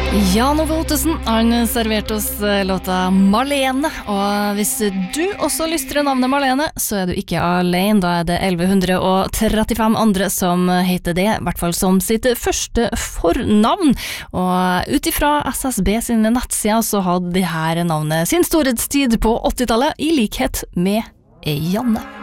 Jan Ove Ottesen, han serverte oss låta Marlene, og hvis du også lystrer navnet Marlene, så du ikke alene, da det 1135 andre som heter det, I hvert fall som sitt første fornavn, og utifra SSB sine nettsider så hadde de her navnet sin storhetstid på 80-tallet, I likhet med Janne.